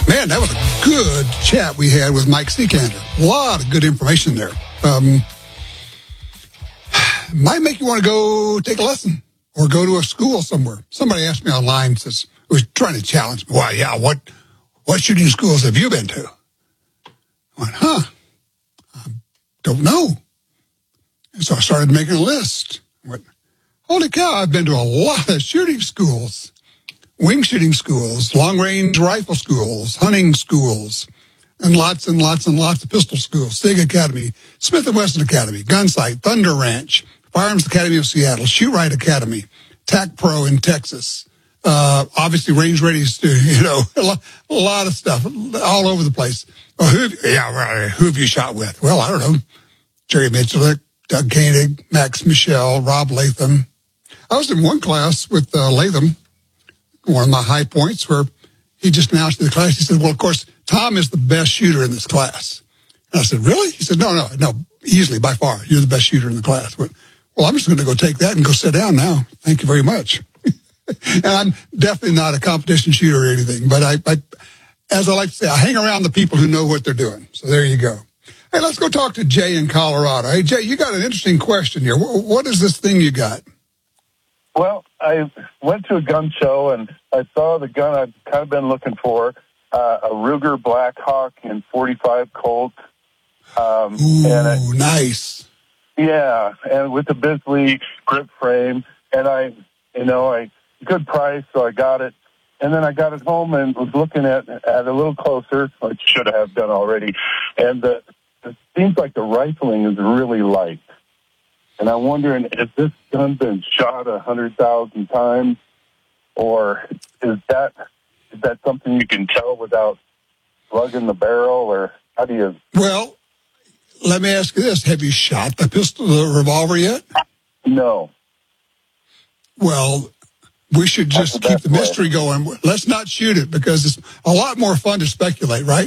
Man, that was a good chat we had with Mike Seekander. A lot of good information there. Might make you want to go take a lesson or go to a school somewhere. Somebody asked me online, was trying to challenge me. Well, yeah, what shooting schools have you been to? I went, I don't know. And so I started making a list. I went, holy cow, I've been to a lot of shooting schools. Wing shooting schools, long-range rifle schools, hunting schools, and lots of pistol schools. SIG Academy, Smith & Wesson Academy, Gunsight, Thunder Ranch, Firearms Academy of Seattle, Shoot Right Academy, TAC Pro in Texas. Obviously, Range Ready, a lot of stuff all over the place. Well, who have you shot with? Well, I don't know. Jerry Mitchell, Doug Koenig, Max Michel, Rob Latham. I was in one class with Latham. One of my high points where he just announced to the class, he said, well, of course, Tom is the best shooter in this class. And I said, really? He said, no, easily, by far, you're the best shooter in the class. But, well, I'm just going to go take that and go sit down now. Thank you very much. And I'm definitely not a competition shooter or anything, but I, as I like to say, I hang around the people who know what they're doing. So there you go. Hey, let's go talk to Jay in Colorado. Hey, Jay, you got an interesting question here. What is this thing you got? Well, I went to a gun show, and I saw the gun I've kind of been looking for, a Ruger Blackhawk in .45 Colt. Nice. Yeah, and with the Bisley grip frame, and good price, so I got it. And then I got it home and was looking at a little closer, I should have done already, and it seems like the rifling is really light. And I'm wondering, has this gun been shot 100,000 times, or is that something you can tell without slugging the barrel, or how do you? Well, let me ask you this: have you shot the revolver yet? No. Well, we should just keep the mystery going. Let's not shoot it because it's a lot more fun to speculate, right?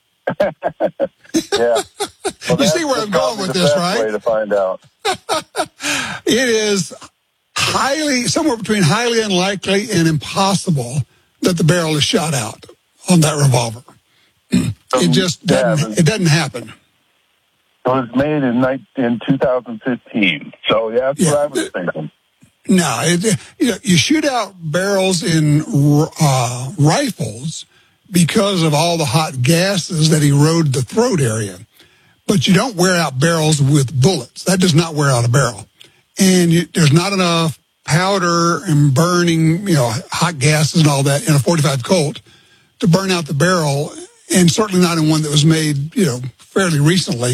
Yeah. Well, you see where I'm going with this, right? Way to find out. It is somewhere between highly unlikely and impossible that the barrel is shot out on that revolver. It just doesn't. It doesn't happen. It was made in 2015. So that's what I was thinking. No, you shoot out barrels in rifles because of all the hot gases that erode the throat area. But you don't wear out barrels with bullets. That does not wear out a barrel. And there's not enough powder and burning, hot gases and all that in a .45 Colt to burn out the barrel, and certainly not in one that was made, fairly recently.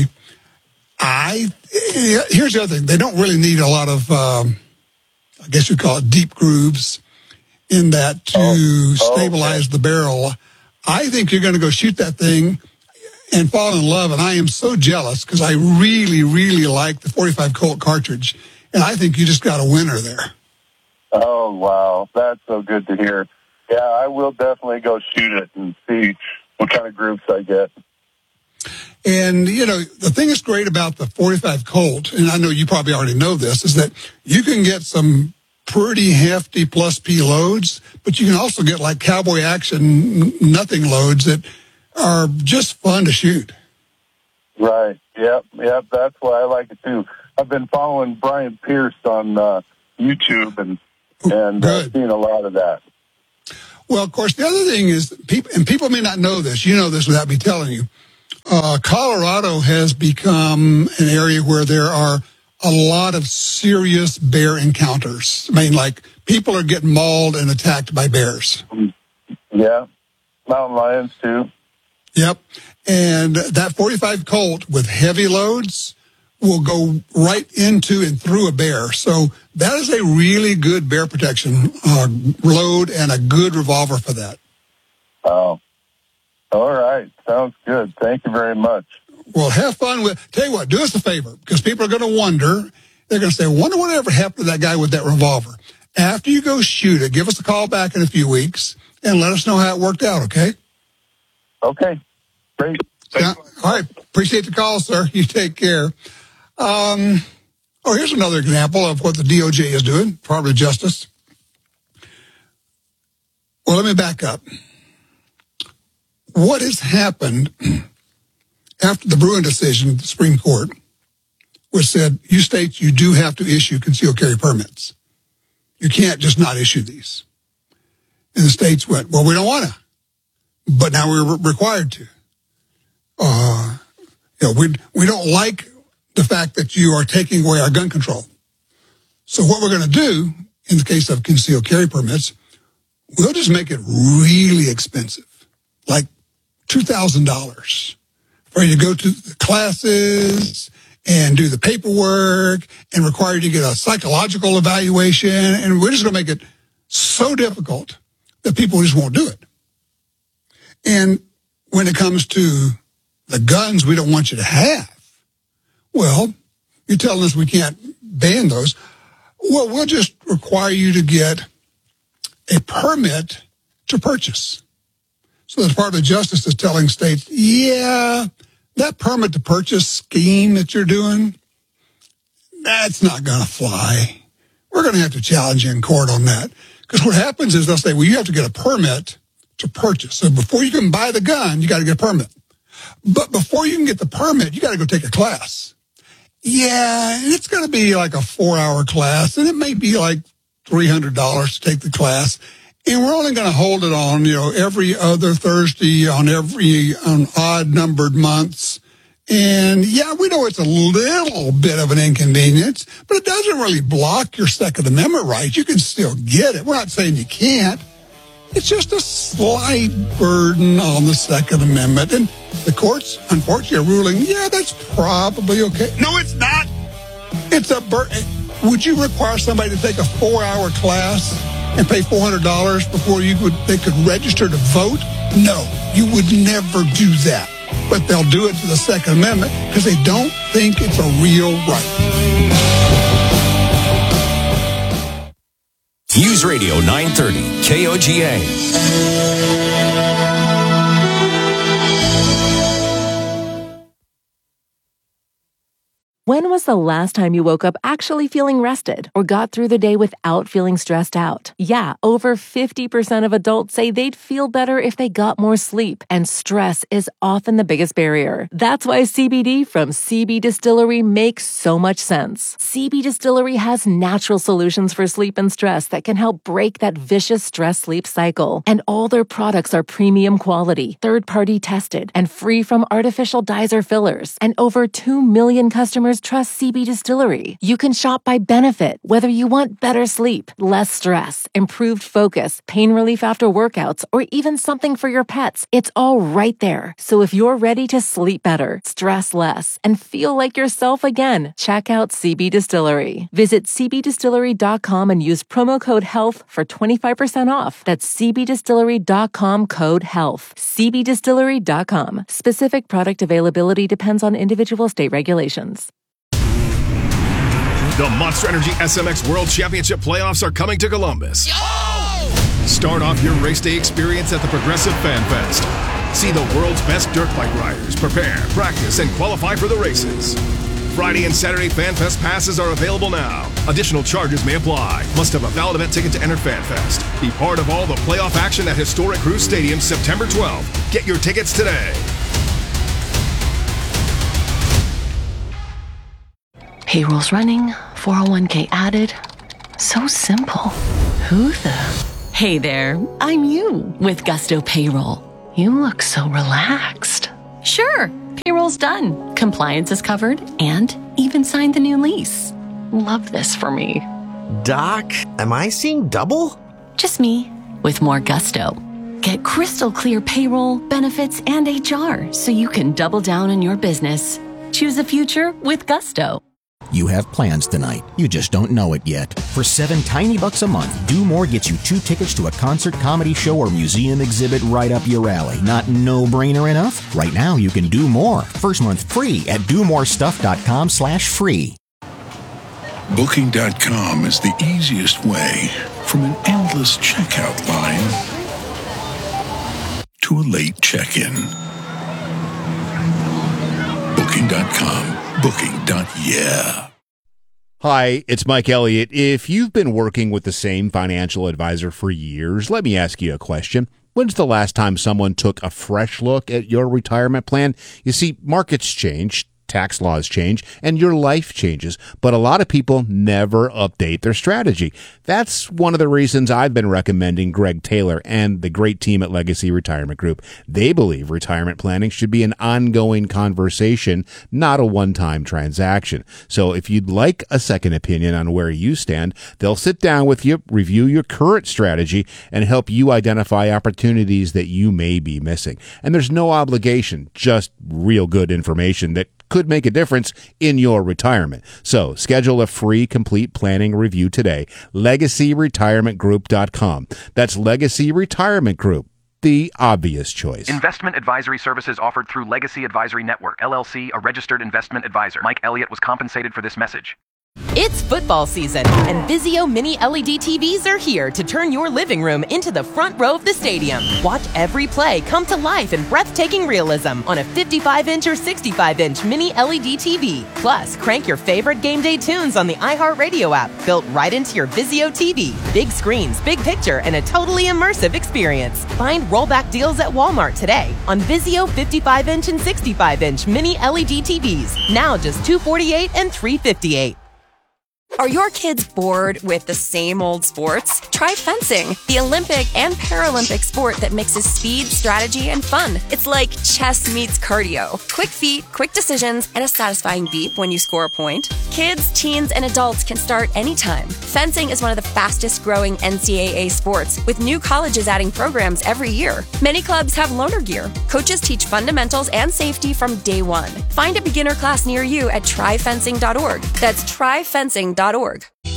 Here's the other thing. They don't really need a lot of, I guess you'd call it deep grooves in that to stabilize the barrel. I think you're going to go shoot that thing and fall in love, and I am so jealous because I really, really like the .45 Colt cartridge, and I think you just got a winner there. Oh, wow. That's so good to hear. Yeah, I will definitely go shoot it and see what kind of groups I get. And, the thing that's great about the .45 Colt, and I know you probably already know this, is that you can get some pretty hefty plus P loads, but you can also get like cowboy action nothing loads that are just fun to shoot. Right. Yep. That's why I like it too. I've been following Brian Pierce on YouTube and seeing a lot of that. Well, of course, the other thing is people may not know this. You know this without me telling you. Colorado has become an area where there are a lot of serious bear encounters. I mean, like people are getting mauled and attacked by bears. Yeah. Mountain lions too. Yep. And that .45 Colt with heavy loads will go right into and through a bear. So that is a really good bear protection load and a good revolver for that. Oh, all right. Sounds good. Thank you very much. Well, have fun with, tell you what, do us a favor, because people are going to wonder, they're going to say, wonder whatever happened to that guy with that revolver. After you go shoot it, give us a call back in a few weeks and let us know how it worked out, okay? Okay. Great. All right. Appreciate the call, sir. You take care. Here's another example of what the DOJ is doing, Department of Justice. Well, let me back up. what has happened after the Bruen decision of the Supreme Court, which said, you states, you do have to issue concealed carry permits. You can't just not issue these. And the states went, well, we don't want to. But now we're required to. We don't like the fact that you are taking away our gun control. So what we're going to do, in the case of concealed carry permits, we'll just make it really expensive, like $2,000 for you to go to the classes and do the paperwork and require you to get a psychological evaluation. And we're just going to make it so difficult that people just won't do it. And when it comes to the guns we don't want you to have, well, you're telling us we can't ban those. Well, we'll just require you to get a permit to purchase. So the Department of Justice is telling states, yeah, that permit to purchase scheme that you're doing, that's not going to fly. We're going to have to challenge you in court on that. Because what happens is they'll say, well, you have to get a permit to purchase. So before you can buy the gun, you got to get a permit. But before you can get the permit, you got to go take a class. Yeah, it's going to be like a 4-hour class, and it may be like $300 to take the class. And we're only going to hold it on, every other Thursday on odd numbered months. And yeah, we know it's a little bit of an inconvenience, but it doesn't really block your Second Amendment rights. You can still get it. We're not saying you can't. It's just a slight burden on the Second Amendment. And the courts, unfortunately, are ruling, yeah, that's probably okay. No, it's not. It's a burden. Would you require somebody to take a 4-hour class and pay $400 before they could register to vote? No, you would never do that. But they'll do it to the Second Amendment because they don't think it's a real right. News Radio 930, KOGA. When was the last time you woke up actually feeling rested or got through the day without feeling stressed out? Yeah, over 50% of adults say they'd feel better if they got more sleep, and stress is often the biggest barrier. That's why CBD from CB Distillery makes so much sense. CB Distillery has natural solutions for sleep and stress that can help break that vicious stress-sleep cycle. And all their products are premium quality, third-party tested, and free from artificial dyes or fillers. And over 2 million customers trust CB Distillery. You can shop by benefit, whether you want better sleep, less stress, improved focus, pain relief after workouts, or even something for your pets. It's all right there. So if you're ready to sleep better, stress less, and feel like yourself again, check out CB Distillery. Visit cbdistillery.com and use promo code HEALTH for 25% off. That's cbdistillery.com code HEALTH. cbdistillery.com. Specific product availability depends on individual state regulations. The Monster Energy SMX World Championship playoffs are coming to Columbus. Yo! Start off your race day experience at the Progressive Fan Fest. See the world's best dirt bike riders prepare, practice, and qualify for the races. Friday and Saturday Fan Fest passes are available now. Additional charges may apply. Must have a valid event ticket to enter Fan Fest. Be part of all the playoff action at historic Cruise Stadium September 12th. Get your tickets today. Payroll's running, 401k added. So simple. Who the? Hey there, I'm you with Gusto Payroll. You look so relaxed. Sure, payroll's done. Compliance is covered and even signed the new lease. Love this for me. Doc, am I seeing double? Just me with more Gusto. Get crystal clear payroll, benefits, and HR so you can double down on your business. Choose a future with Gusto. You have plans tonight. You just don't know it yet. For $7 tiny bucks a month, Do More gets you 2 tickets to a concert, comedy show, or museum exhibit right up your alley. Not no-brainer enough? Right now, you can do more. First month free at domorestuff.com/free. Booking.com is the easiest way from an endless checkout line to a late check-in. Booking.com. Booking.yeah. Hi, it's Mike Elliott. If you've been working with the same financial advisor for years, let me ask you a question. When's the last time someone took a fresh look at your retirement plan? You see, markets change, tax laws change, and your life changes, but a lot of people never update their strategy. That's one of the reasons I've been recommending Greg Taylor and the great team at Legacy Retirement Group. They believe retirement planning should be an ongoing conversation, not a one-time transaction. So if you'd like a second opinion on where you stand, they'll sit down with you, review your current strategy, and help you identify opportunities that you may be missing. And there's no obligation, just real good information that could make a difference in your retirement. So schedule a free complete planning review today. LegacyRetirementGroup.com. That's Legacy Retirement Group, the obvious choice. Investment advisory services offered through Legacy Advisory Network, LLC, a registered investment advisor. Mike Elliott was compensated for this message. It's football season, and Vizio Mini LED TVs are here to turn your living room into the front row of the stadium. Watch every play come to life in breathtaking realism on a 55-inch or 65-inch Mini LED TV. Plus, crank your favorite game day tunes on the iHeartRadio app, built right into your Vizio TV. Big screens, big picture, and a totally immersive experience. Find rollback deals at Walmart today on Vizio 55-inch and 65-inch Mini LED TVs. Now just $248 and $358. Are your kids bored with the same old sports? Try fencing, the Olympic and Paralympic sport that mixes speed, strategy, and fun. It's like chess meets cardio. Quick feet, quick decisions, and a satisfying beep when you score a point. Kids, teens, and adults can start anytime. Fencing is one of the fastest growing NCAA sports, with new colleges adding programs every year. Many clubs have loaner gear. Coaches teach fundamentals and safety from day one. Find a beginner class near you at tryfencing.org. That's tryfencing.org.